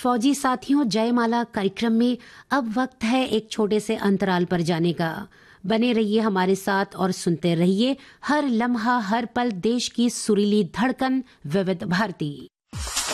फौजी साथियों, जयमाला कार्यक्रम में अब वक्त है एक छोटे से अंतराल पर जाने का। बने रहिए हमारे साथ और सुनते रहिए हर लम्हा हर पल देश की सुरीली धड़कन विविध भारती।